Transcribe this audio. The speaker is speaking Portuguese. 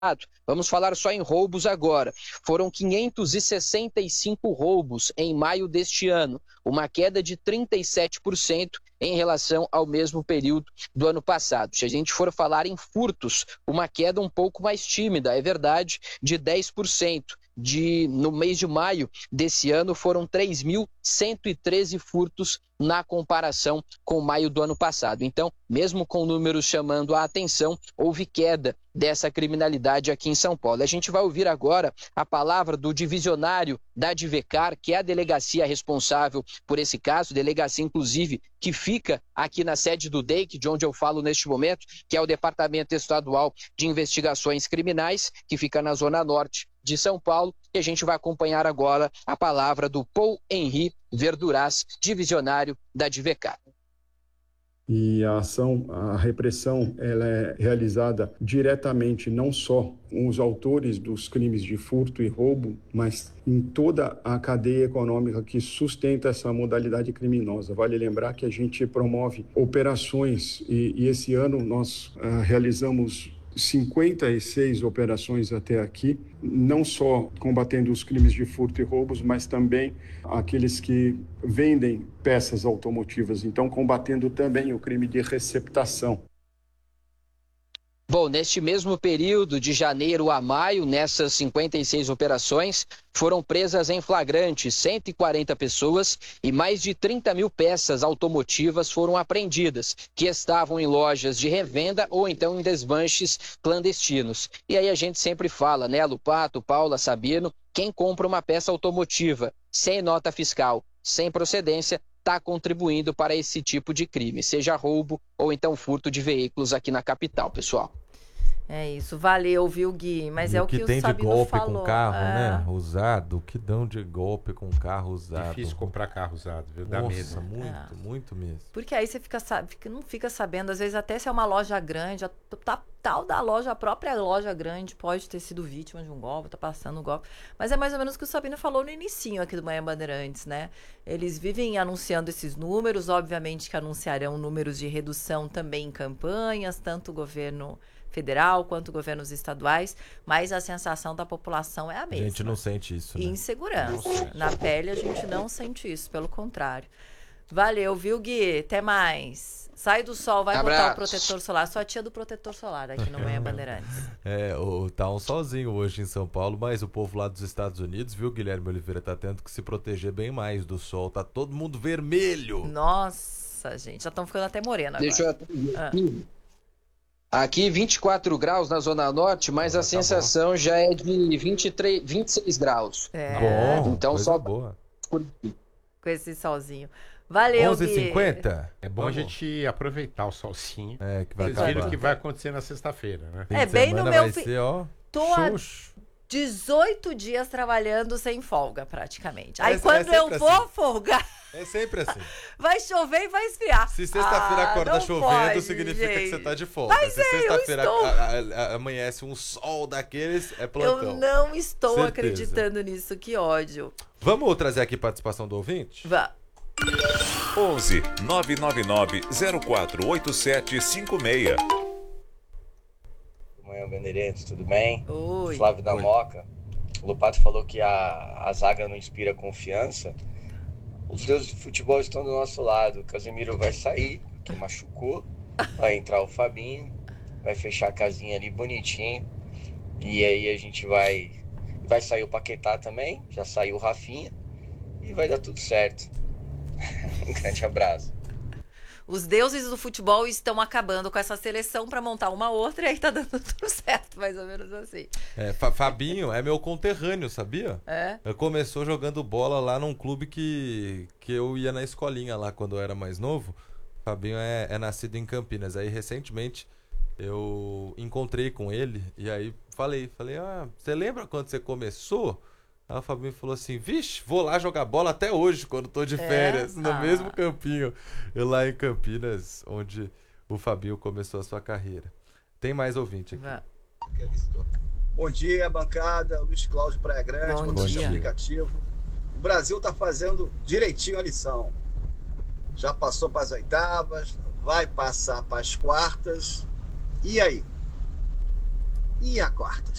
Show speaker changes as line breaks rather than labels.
Vamos falar só em roubos agora. Foram 565 roubos em maio deste ano, uma queda de 37% em relação ao mesmo período do ano passado. Se a gente for falar em furtos, uma queda um pouco mais tímida, é verdade, de 10%. No mês de maio desse ano foram 3.113 furtos na comparação com maio do ano passado. Então, mesmo com números chamando a atenção, houve queda dessa criminalidade aqui em São Paulo. A gente vai ouvir agora a palavra do divisionário da Advecar, que é a delegacia responsável por esse caso, delegacia inclusive que fica aqui na sede do DEIC, de onde eu falo neste momento, que é o Departamento Estadual de Investigações Criminais, que fica na Zona Norte de São Paulo, e a gente vai acompanhar agora a palavra do Paul Henri Verduras, divisionário da Advecar.
E a repressão, ela é realizada diretamente não só com os autores dos crimes de furto e roubo, mas em toda a cadeia econômica que sustenta essa modalidade criminosa. Vale lembrar que a gente promove operações e esse ano nós realizamos 56 operações até aqui, não só combatendo os crimes de furto e roubos, mas também aqueles que vendem peças automotivas, então combatendo também o crime de receptação.
Bom, neste mesmo período, de janeiro a maio, nessas 56 operações, foram presas em flagrante 140 pessoas e mais de 30 mil peças automotivas foram apreendidas, que estavam em lojas de revenda ou então em desmanches clandestinos. E aí a gente sempre fala, né, Lupato, Paula, Sabino, quem compra uma peça automotiva sem nota fiscal, sem procedência, está contribuindo para esse tipo de crime, seja roubo ou então furto de veículos aqui na capital, pessoal.
É isso, valeu, viu, Gui? Mas é o que o
tem de
Sabino
golpe
falou.
com carro, né? Usado, o que dão de golpe com carro usado.
Difícil comprar carro usado, viu? Dá medo.
Muito mesmo.
Porque aí você não fica sabendo, às vezes até se é uma loja grande, tal da loja, a própria loja grande pode ter sido vítima de um golpe, tá passando um golpe. Mas é mais ou menos o que o Sabino falou no inicinho aqui do Manhã Bandeirantes, né? Eles vivem anunciando esses números, obviamente que anunciarão números de redução também em campanhas, tanto o governo federal quanto governos estaduais, mas a sensação da população é a mesma.
A gente não sente isso, né?
Insegurança. Na pele a gente não sente isso, pelo contrário. Valeu, viu, Gui? Até mais. Sai do sol, vai botar o protetor solar. Sou a tia do protetor solar aqui no Manhã Bandeirantes.
Tá sozinho hoje em São Paulo, mas o povo lá dos Estados Unidos, viu, Guilherme Oliveira, tá tendo que se proteger bem mais do sol. Tá todo mundo vermelho.
Nossa, gente, já estão ficando até moreno agora.
Deixa eu Aqui 24 graus na Zona Norte, mas a sensação já é de 26 graus.
Bom,
então só
boa.
Com esse solzinho. Valeu,
11h50.
É bom a gente aproveitar o solzinho.
Que vai
Vocês viram o que vai acontecer na sexta-feira, né?
Bem no meu
fim.
Tô há 18 dias trabalhando sem folga, praticamente. Aí quando eu vou folgar...
É sempre assim.
Vai chover e vai esfriar.
Se sexta-feira acorda chovendo, significa que você tá de folga.
Mas
se sexta-feira amanhece um sol daqueles, é plantão.
Eu não estou acreditando nisso, que ódio.
Vamos trazer aqui a participação do ouvinte?
Vá.
11 999 048756.
Manhã Bandeirantes, tudo bem?
Oi.
Flávio da Moca. O Lupato falou que a zaga não inspira confiança. Os deuses de futebol estão do nosso lado. O Casemiro vai sair, que machucou. Vai entrar o Fabinho. Vai fechar a casinha ali bonitinho. E aí a gente vai sair o Paquetá também. Já saiu o Rafinha. E vai dar tudo certo. Um grande abraço.
Os deuses do futebol estão acabando com essa seleção para montar uma outra e aí tá dando tudo certo, mais ou menos assim.
Fabinho é meu conterrâneo, sabia? Ele começou jogando bola lá num clube que eu ia na escolinha lá quando eu era mais novo. Fabinho é nascido em Campinas. Aí recentemente eu encontrei com ele e aí falei, você lembra quando você começou? Aí o Fabinho falou assim, vixe, vou lá jogar bola até hoje, quando tô de férias, no mesmo campinho. Eu lá em Campinas, onde o Fabinho começou a sua carreira. Tem mais ouvinte aqui.
Bom dia, bancada. Luiz Cláudio Praia Grande, motorista aplicativo. O Brasil tá fazendo direitinho a lição. Já passou para as oitavas, vai passar para as quartas. E aí? e a quarta.